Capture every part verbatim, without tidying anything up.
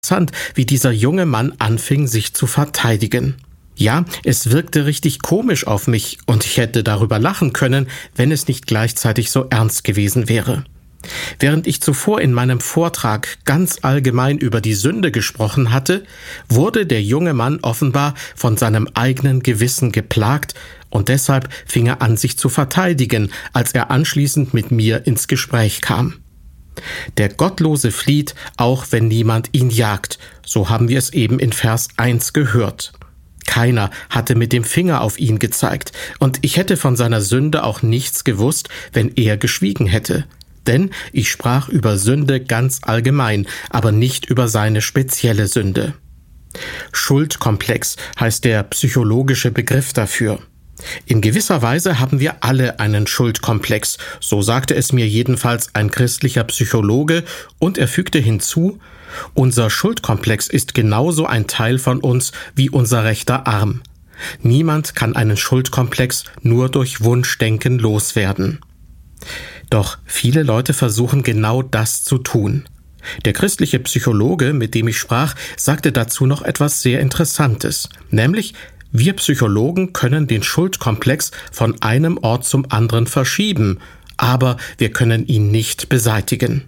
Interessant, wie dieser junge Mann anfing, sich zu verteidigen. Ja, es wirkte richtig komisch auf mich und ich hätte darüber lachen können, wenn es nicht gleichzeitig so ernst gewesen wäre. Während ich zuvor in meinem Vortrag ganz allgemein über die Sünde gesprochen hatte, wurde der junge Mann offenbar von seinem eigenen Gewissen geplagt und deshalb fing er an, sich zu verteidigen, als er anschließend mit mir ins Gespräch kam. Der Gottlose flieht, auch wenn niemand ihn jagt, so haben wir es eben in Vers eins gehört. Keiner hatte mit dem Finger auf ihn gezeigt, und ich hätte von seiner Sünde auch nichts gewusst, wenn er geschwiegen hätte. Denn ich sprach über Sünde ganz allgemein, aber nicht über seine spezielle Sünde. Schuldkomplex heißt der psychologische Begriff dafür. In gewisser Weise haben wir alle einen Schuldkomplex, so sagte es mir jedenfalls ein christlicher Psychologe, und er fügte hinzu: Unser Schuldkomplex ist genauso ein Teil von uns wie unser rechter Arm. Niemand kann einen Schuldkomplex nur durch Wunschdenken loswerden. Doch viele Leute versuchen genau das zu tun. Der christliche Psychologe, mit dem ich sprach, sagte dazu noch etwas sehr Interessantes, nämlich: Wir Psychologen können den Schuldkomplex von einem Ort zum anderen verschieben, aber wir können ihn nicht beseitigen.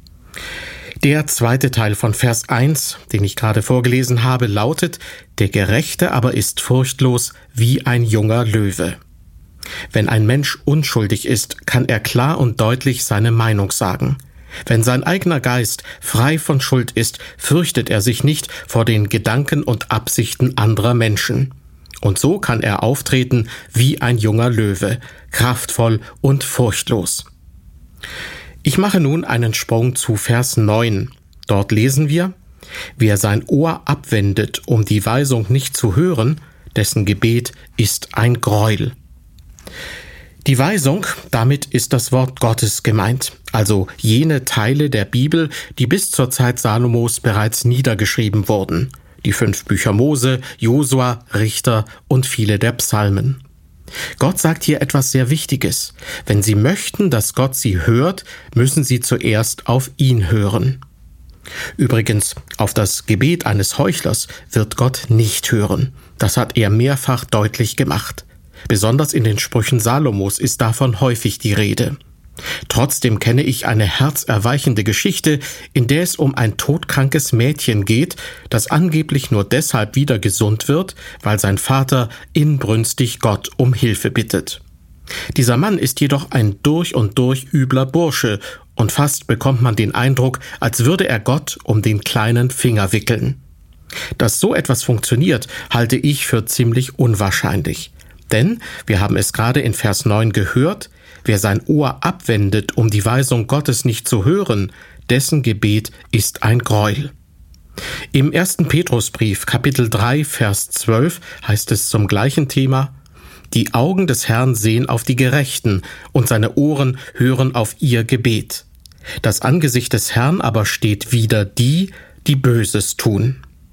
Der zweite Teil von Vers eins, den ich gerade vorgelesen habe, lautet: Der Gerechte aber ist furchtlos wie ein junger Löwe. Wenn ein Mensch unschuldig ist, kann er klar und deutlich seine Meinung sagen. Wenn sein eigener Geist frei von Schuld ist, fürchtet er sich nicht vor den Gedanken und Absichten anderer Menschen. Und so kann er auftreten wie ein junger Löwe, kraftvoll und furchtlos. Ich mache nun einen Sprung zu Vers neun. Dort lesen wir: Wer sein Ohr abwendet, um die Weisung nicht zu hören, dessen Gebet ist ein Greuel. Die Weisung, damit ist das Wort Gottes gemeint, also jene Teile der Bibel, die bis zur Zeit Salomos bereits niedergeschrieben wurden. Die fünf Bücher Mose, Josua, Richter und viele der Psalmen. Gott sagt hier etwas sehr Wichtiges. Wenn Sie möchten, dass Gott Sie hört, müssen Sie zuerst auf ihn hören. Übrigens, auf das Gebet eines Heuchlers wird Gott nicht hören. Das hat er mehrfach deutlich gemacht. Besonders in den Sprüchen Salomos ist davon häufig die Rede. Trotzdem kenne ich eine herzerweichende Geschichte, in der es um ein todkrankes Mädchen geht, das angeblich nur deshalb wieder gesund wird, weil sein Vater inbrünstig Gott um Hilfe bittet. Dieser Mann ist jedoch ein durch und durch übler Bursche, und fast bekommt man den Eindruck, als würde er Gott um den kleinen Finger wickeln. Dass so etwas funktioniert, halte ich für ziemlich unwahrscheinlich. Denn, wir haben es gerade in Vers neun gehört, wer sein Ohr abwendet, um die Weisung Gottes nicht zu hören, dessen Gebet ist ein Greuel. Im ersten Petrusbrief, Kapitel drei, Vers zwölf, heißt es zum gleichen Thema: Die Augen des Herrn sehen auf die Gerechten, und seine Ohren hören auf ihr Gebet. Das Angesicht des Herrn aber steht wider die, die Böses tun.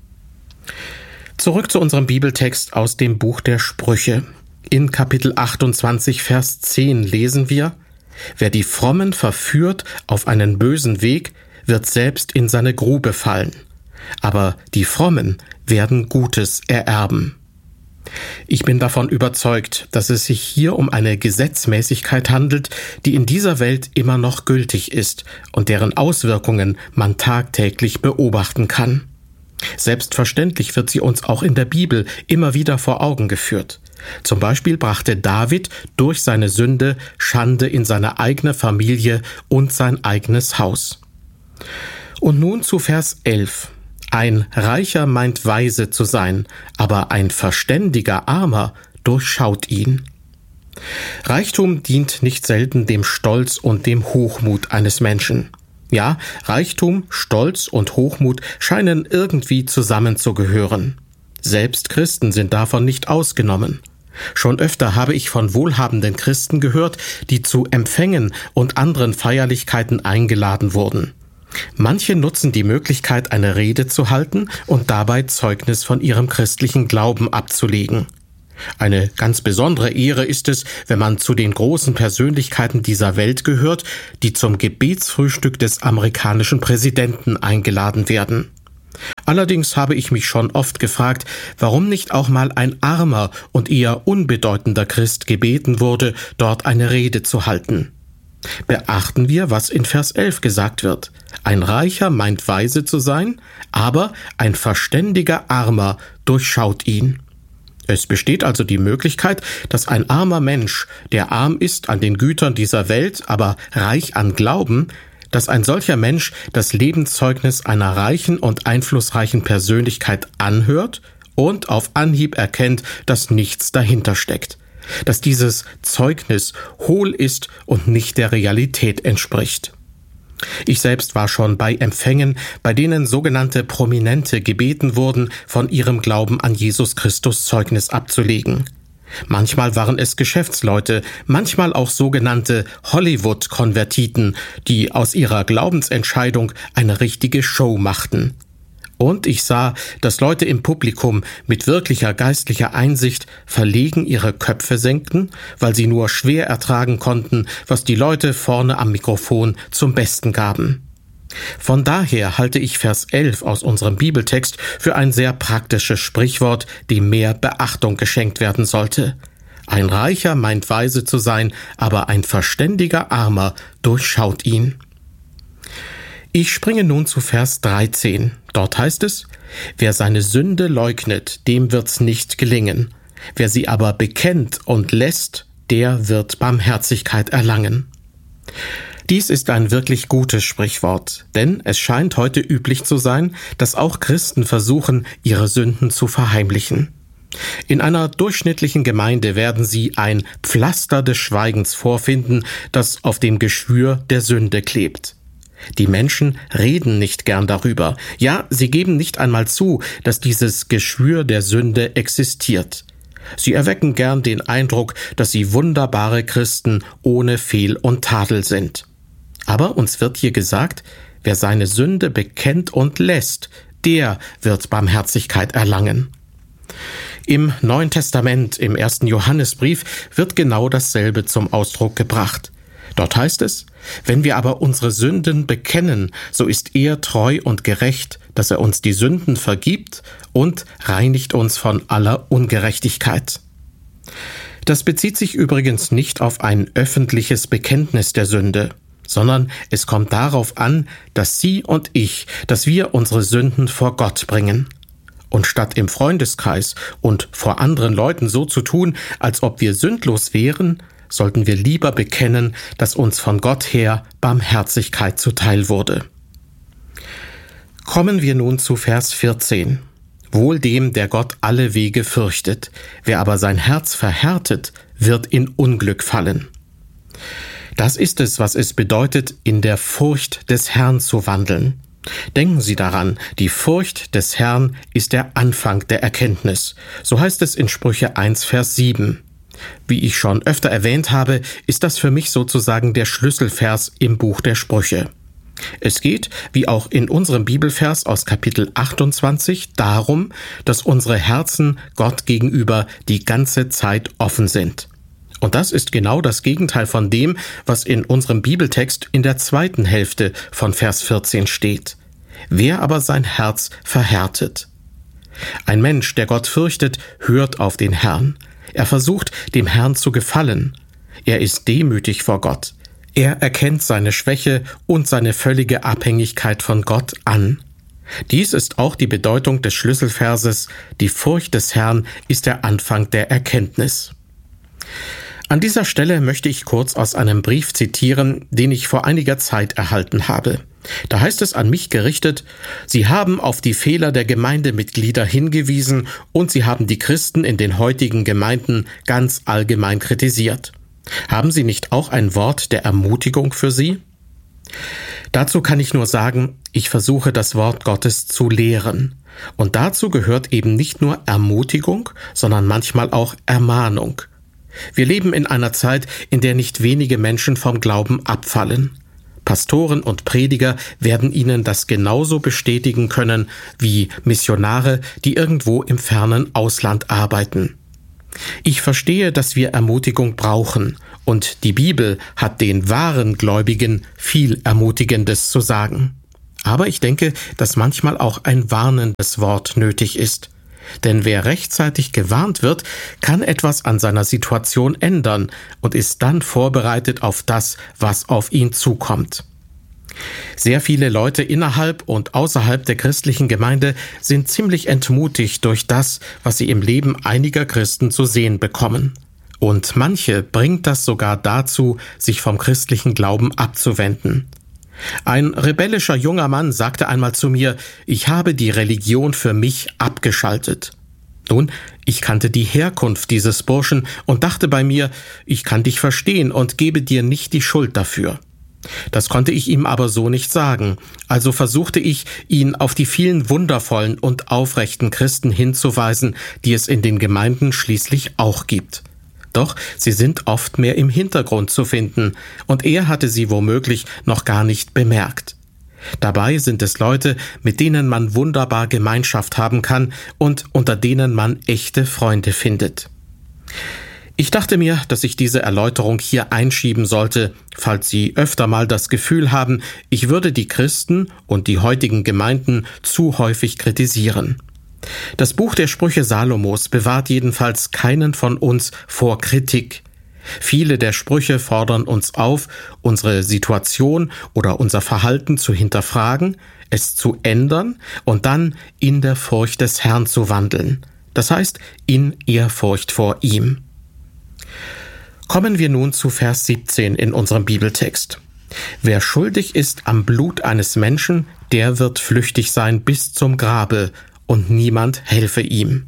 Zurück zu unserem Bibeltext aus dem Buch der Sprüche. In Kapitel achtundzwanzig, Vers zehn lesen wir: Wer die Frommen verführt auf einen bösen Weg, wird selbst in seine Grube fallen. Aber die Frommen werden Gutes ererben. Ich bin davon überzeugt, dass es sich hier um eine Gesetzmäßigkeit handelt, die in dieser Welt immer noch gültig ist und deren Auswirkungen man tagtäglich beobachten kann. Selbstverständlich wird sie uns auch in der Bibel immer wieder vor Augen geführt. Zum Beispiel brachte David durch seine Sünde Schande in seine eigene Familie und sein eigenes Haus. Und nun zu Vers elf. Ein Reicher meint weise zu sein, aber ein verständiger Armer durchschaut ihn. Reichtum dient nicht selten dem Stolz und dem Hochmut eines Menschen. Ja, Reichtum, Stolz und Hochmut scheinen irgendwie zusammenzugehören. Selbst Christen sind davon nicht ausgenommen. Schon öfter habe ich von wohlhabenden Christen gehört, die zu Empfängen und anderen Feierlichkeiten eingeladen wurden. Manche nutzen die Möglichkeit, eine Rede zu halten und dabei Zeugnis von ihrem christlichen Glauben abzulegen. Eine ganz besondere Ehre ist es, wenn man zu den großen Persönlichkeiten dieser Welt gehört, die zum Gebetsfrühstück des amerikanischen Präsidenten eingeladen werden. Allerdings habe ich mich schon oft gefragt, warum nicht auch mal ein armer und eher unbedeutender Christ gebeten wurde, dort eine Rede zu halten. Beachten wir, was in Vers elf gesagt wird. Ein Reicher meint weise zu sein, aber ein verständiger Armer durchschaut ihn. Es besteht also die Möglichkeit, dass ein armer Mensch, der arm ist an den Gütern dieser Welt, aber reich an Glauben, dass ein solcher Mensch das Lebenszeugnis einer reichen und einflussreichen Persönlichkeit anhört und auf Anhieb erkennt, dass nichts dahinter steckt, dass dieses Zeugnis hohl ist und nicht der Realität entspricht. Ich selbst war schon bei Empfängen, bei denen sogenannte Prominente gebeten wurden, von ihrem Glauben an Jesus Christus Zeugnis abzulegen. Manchmal waren es Geschäftsleute, manchmal auch sogenannte Hollywood-Konvertiten, die aus ihrer Glaubensentscheidung eine richtige Show machten. Und ich sah, dass Leute im Publikum mit wirklicher geistlicher Einsicht verlegen ihre Köpfe senkten, weil sie nur schwer ertragen konnten, was die Leute vorne am Mikrofon zum Besten gaben. Von daher halte ich Vers elf aus unserem Bibeltext für ein sehr praktisches Sprichwort, dem mehr Beachtung geschenkt werden sollte. Ein Reicher meint weise zu sein, aber ein verständiger Armer durchschaut ihn. Ich springe nun zu Vers dreizehn. Dort heißt es: Wer seine Sünde leugnet, dem wird's nicht gelingen. Wer sie aber bekennt und lässt, der wird Barmherzigkeit erlangen. Dies ist ein wirklich gutes Sprichwort, denn es scheint heute üblich zu sein, dass auch Christen versuchen, ihre Sünden zu verheimlichen. In einer durchschnittlichen Gemeinde werden sie ein Pflaster des Schweigens vorfinden, das auf dem Geschwür der Sünde klebt. Die Menschen reden nicht gern darüber. Ja, sie geben nicht einmal zu, dass dieses Geschwür der Sünde existiert. Sie erwecken gern den Eindruck, dass sie wunderbare Christen ohne Fehl und Tadel sind. Aber uns wird hier gesagt, wer seine Sünde bekennt und lässt, der wird Barmherzigkeit erlangen. Im Neuen Testament, im ersten Johannesbrief, wird genau dasselbe zum Ausdruck gebracht. Dort heißt es: Wenn wir aber unsere Sünden bekennen, so ist er treu und gerecht, dass er uns die Sünden vergibt und reinigt uns von aller Ungerechtigkeit. Das bezieht sich übrigens nicht auf ein öffentliches Bekenntnis der Sünde, sondern es kommt darauf an, dass Sie und ich, dass wir unsere Sünden vor Gott bringen. Und statt im Freundeskreis und vor anderen Leuten so zu tun, als ob wir sündlos wären, sollten wir lieber bekennen, dass uns von Gott her Barmherzigkeit zuteil wurde. Kommen wir nun zu Vers vierzehn. Wohl dem, der Gott alle Wege fürchtet, wer aber sein Herz verhärtet, wird in Unglück fallen. Das ist es, was es bedeutet, in der Furcht des Herrn zu wandeln. Denken Sie daran, die Furcht des Herrn ist der Anfang der Erkenntnis. So heißt es in Sprüche eins, Vers sieben. Wie ich schon öfter erwähnt habe, ist das für mich sozusagen der Schlüsselvers im Buch der Sprüche. Es geht, wie auch in unserem Bibelvers aus Kapitel achtundzwanzig, darum, dass unsere Herzen Gott gegenüber die ganze Zeit offen sind. Und das ist genau das Gegenteil von dem, was in unserem Bibeltext in der zweiten Hälfte von Vers vierzehn steht. Wer aber sein Herz verhärtet. Ein Mensch, der Gott fürchtet, hört auf den Herrn. Er versucht, dem Herrn zu gefallen. Er ist demütig vor Gott. Er erkennt seine Schwäche und seine völlige Abhängigkeit von Gott an. Dies ist auch die Bedeutung des Schlüsselverses: Die Furcht des Herrn ist der Anfang der Erkenntnis. An dieser Stelle möchte ich kurz aus einem Brief zitieren, den ich vor einiger Zeit erhalten habe. Da heißt es an mich gerichtet: Sie haben auf die Fehler der Gemeindemitglieder hingewiesen und Sie haben die Christen in den heutigen Gemeinden ganz allgemein kritisiert. Haben Sie nicht auch ein Wort der Ermutigung für Sie? Dazu kann ich nur sagen, ich versuche das Wort Gottes zu lehren. Und dazu gehört eben nicht nur Ermutigung, sondern manchmal auch Ermahnung. Wir leben in einer Zeit, in der nicht wenige Menschen vom Glauben abfallen. Pastoren und Prediger werden Ihnen das genauso bestätigen können wie Missionare, die irgendwo im fernen Ausland arbeiten. Ich verstehe, dass wir Ermutigung brauchen, und die Bibel hat den wahren Gläubigen viel Ermutigendes zu sagen. Aber ich denke, dass manchmal auch ein warnendes Wort nötig ist. Denn wer rechtzeitig gewarnt wird, kann etwas an seiner Situation ändern und ist dann vorbereitet auf das, was auf ihn zukommt. Sehr viele Leute innerhalb und außerhalb der christlichen Gemeinde sind ziemlich entmutigt durch das, was sie im Leben einiger Christen zu sehen bekommen. Und manche bringt das sogar dazu, sich vom christlichen Glauben abzuwenden. Ein rebellischer junger Mann sagte einmal zu mir, ich habe die Religion für mich abgeschaltet. Nun, ich kannte die Herkunft dieses Burschen und dachte bei mir, ich kann dich verstehen und gebe dir nicht die Schuld dafür. Das konnte ich ihm aber so nicht sagen, also versuchte ich, ihn auf die vielen wundervollen und aufrechten Christen hinzuweisen, die es in den Gemeinden schließlich auch gibt. Doch sie sind oft mehr im Hintergrund zu finden, und er hatte sie womöglich noch gar nicht bemerkt. Dabei sind es Leute, mit denen man wunderbar Gemeinschaft haben kann und unter denen man echte Freunde findet. Ich dachte mir, dass ich diese Erläuterung hier einschieben sollte, falls Sie öfter mal das Gefühl haben, ich würde die Christen und die heutigen Gemeinden zu häufig kritisieren. Das Buch der Sprüche Salomos bewahrt jedenfalls keinen von uns vor Kritik. Viele der Sprüche fordern uns auf, unsere Situation oder unser Verhalten zu hinterfragen, es zu ändern und dann in der Furcht des Herrn zu wandeln. Das heißt, in Ehrfurcht vor ihm. Kommen wir nun zu Vers siebzehn in unserem Bibeltext. Wer schuldig ist am Blut eines Menschen, der wird flüchtig sein bis zum Grabe, und niemand helfe ihm.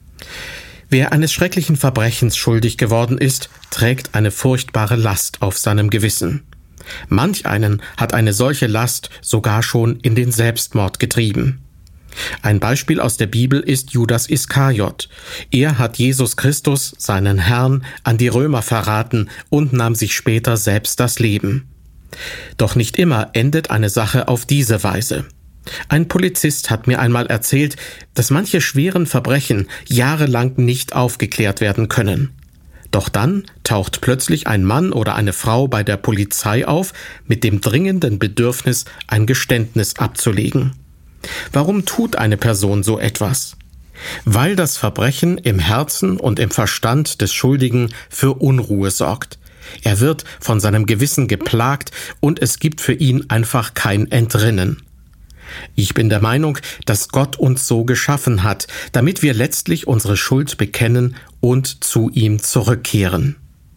Wer eines schrecklichen Verbrechens schuldig geworden ist, trägt eine furchtbare Last auf seinem Gewissen. Manch einen hat eine solche Last sogar schon in den Selbstmord getrieben. Ein Beispiel aus der Bibel ist Judas Iskariot. Er hat Jesus Christus, seinen Herrn, an die Römer verraten und nahm sich später selbst das Leben. Doch nicht immer endet eine Sache auf diese Weise. Ein Polizist hat mir einmal erzählt, dass manche schweren Verbrechen jahrelang nicht aufgeklärt werden können. Doch dann taucht plötzlich ein Mann oder eine Frau bei der Polizei auf mit dem dringenden Bedürfnis, ein Geständnis abzulegen. Warum tut eine Person so etwas? Weil das Verbrechen im Herzen und im Verstand des Schuldigen für Unruhe sorgt. Er wird von seinem Gewissen geplagt und es gibt für ihn einfach kein Entrinnen. Ich bin der Meinung, dass Gott uns so geschaffen hat, damit wir letztlich unsere Schuld bekennen und zu ihm zurückkehren.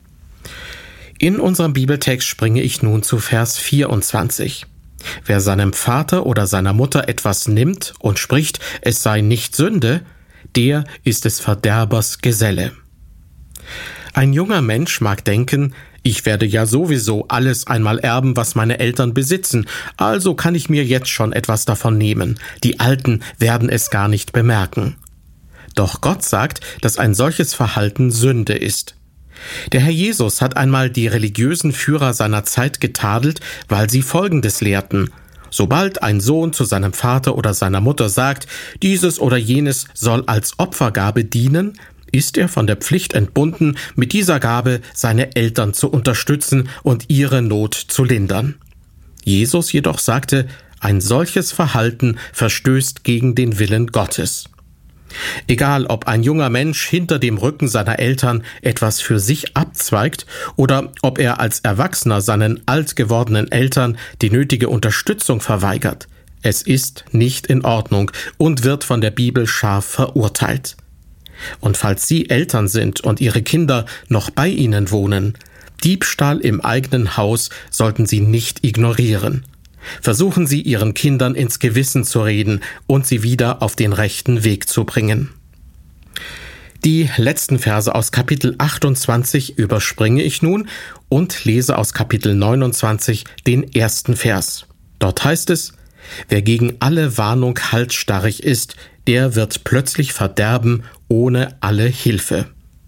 In unserem Bibeltext springe ich nun zu Vers vierundzwanzig. Wer seinem Vater oder seiner Mutter etwas nimmt und spricht, es sei nicht Sünde, der ist des Verderbers Geselle. Ein junger Mensch mag denken, ich werde ja sowieso alles einmal erben, was meine Eltern besitzen, also kann ich mir jetzt schon etwas davon nehmen. Die Alten werden es gar nicht bemerken. Doch Gott sagt, dass ein solches Verhalten Sünde ist. Der Herr Jesus hat einmal die religiösen Führer seiner Zeit getadelt, weil sie Folgendes lehrten. Sobald ein Sohn zu seinem Vater oder seiner Mutter sagt, dieses oder jenes soll als Opfergabe dienen, ist er von der Pflicht entbunden, mit dieser Gabe seine Eltern zu unterstützen und ihre Not zu lindern. Jesus jedoch sagte, ein solches Verhalten verstößt gegen den Willen Gottes. Egal, ob ein junger Mensch hinter dem Rücken seiner Eltern etwas für sich abzweigt oder ob er als Erwachsener seinen alt gewordenen Eltern die nötige Unterstützung verweigert, es ist nicht in Ordnung und wird von der Bibel scharf verurteilt. Und falls Sie Eltern sind und Ihre Kinder noch bei Ihnen wohnen, Diebstahl im eigenen Haus sollten Sie nicht ignorieren. Versuchen Sie, Ihren Kindern ins Gewissen zu reden und sie wieder auf den rechten Weg zu bringen. Die letzten Verse aus Kapitel achtundzwanzig überspringe ich nun und lese aus Kapitel neunundzwanzig den ersten Vers. Dort heißt es, wer gegen alle Warnung halsstarrig ist, der wird plötzlich verderben ohne alle Hilfe.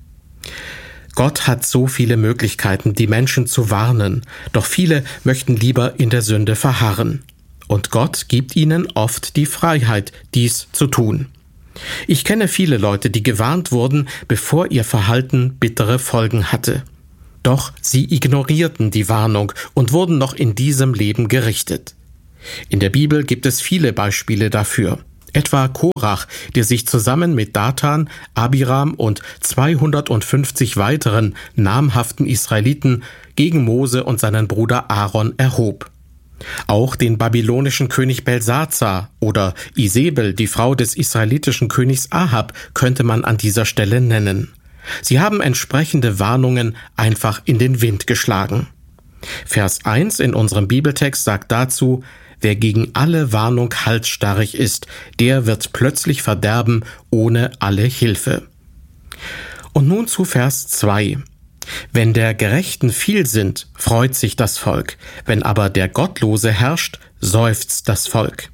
Gott hat so viele Möglichkeiten, die Menschen zu warnen, doch viele möchten lieber in der Sünde verharren. Und Gott gibt ihnen oft die Freiheit, dies zu tun. Ich kenne viele Leute, die gewarnt wurden, bevor ihr Verhalten bittere Folgen hatte. Doch sie ignorierten die Warnung und wurden noch in diesem Leben gerichtet. In der Bibel gibt es viele Beispiele dafür. Etwa Korach, der sich zusammen mit Datan, Abiram und zweihundertfünfzig weiteren namhaften Israeliten gegen Mose und seinen Bruder Aaron erhob. Auch den babylonischen König Belsazar oder Isebel, die Frau des israelitischen Königs Ahab, könnte man an dieser Stelle nennen. Sie haben entsprechende Warnungen einfach in den Wind geschlagen. Vers eins in unserem Bibeltext sagt dazu: Wer gegen alle Warnung halsstarrig ist, der wird plötzlich verderben ohne alle Hilfe. Und nun zu Vers zwei. Wenn der Gerechten viel sind, freut sich das Volk, wenn aber der Gottlose herrscht, seufzt das Volk.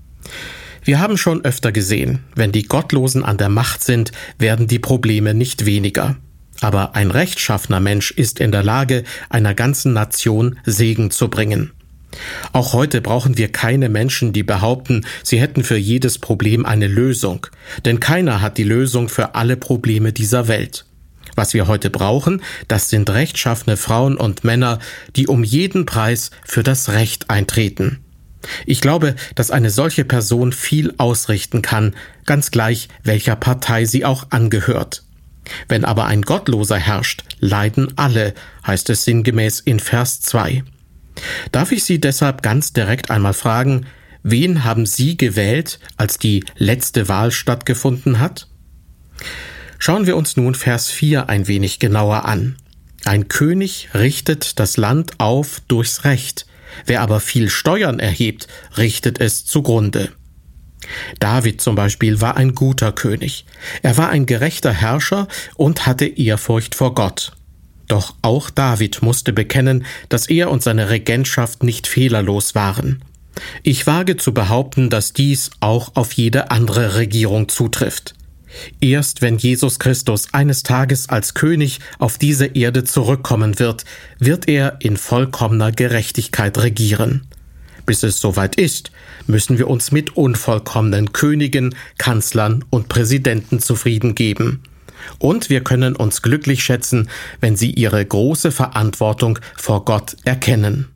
Wir haben schon öfter gesehen, wenn die Gottlosen an der Macht sind, werden die Probleme nicht weniger. Aber ein rechtschaffener Mensch ist in der Lage, einer ganzen Nation Segen zu bringen. Auch heute brauchen wir keine Menschen, die behaupten, sie hätten für jedes Problem eine Lösung. Denn keiner hat die Lösung für alle Probleme dieser Welt. Was wir heute brauchen, das sind rechtschaffene Frauen und Männer, die um jeden Preis für das Recht eintreten. Ich glaube, dass eine solche Person viel ausrichten kann, ganz gleich, welcher Partei sie auch angehört. Wenn aber ein Gottloser herrscht, leiden alle, heißt es sinngemäß in Vers zwei. Darf ich Sie deshalb ganz direkt einmal fragen, wen haben Sie gewählt, als die letzte Wahl stattgefunden hat? Schauen wir uns nun Vers vier ein wenig genauer an. Ein König richtet das Land auf durchs Recht, wer aber viel Steuern erhebt, richtet es zugrunde. David zum Beispiel war ein guter König. Er war ein gerechter Herrscher und hatte Ehrfurcht vor Gott. Doch auch David musste bekennen, dass er und seine Regentschaft nicht fehlerlos waren. Ich wage zu behaupten, dass dies auch auf jede andere Regierung zutrifft. Erst wenn Jesus Christus eines Tages als König auf diese Erde zurückkommen wird, wird er in vollkommener Gerechtigkeit regieren. Bis es soweit ist, müssen wir uns mit unvollkommenen Königen, Kanzlern und Präsidenten zufrieden geben. Und wir können uns glücklich schätzen, wenn sie ihre große Verantwortung vor Gott erkennen.